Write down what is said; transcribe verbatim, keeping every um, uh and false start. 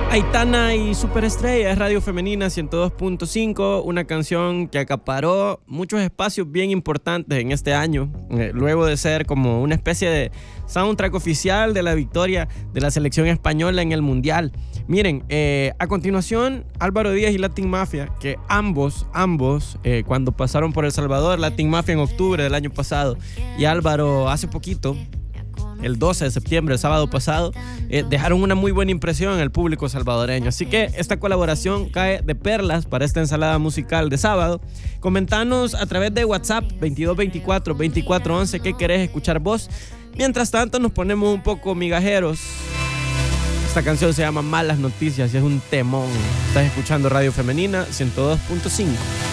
Aitana y Superestrella es Radio Femenina ciento dos punto cinco, una canción que acaparó muchos espacios bien importantes en este año, eh, luego de ser como una especie de soundtrack oficial de la victoria de la selección española en el Mundial. Miren, eh, a continuación, Álvaro Díaz y Latin Mafia, que ambos, ambos, eh, cuando pasaron por El Salvador, Latin Mafia en octubre del año pasado y Álvaro hace poquito, el doce de septiembre, el sábado pasado, eh, dejaron una muy buena impresión en el público salvadoreño. Así que esta colaboración cae de perlas para esta ensalada musical de sábado. Comentanos a través de WhatsApp veintidós veinticuatro veinticuatro once qué querés escuchar vos. Mientras tanto nos ponemos un poco migajeros. Esta canción se llama Malas Noticias y es un temón. Estás escuchando Radio Femenina ciento dos punto cinco.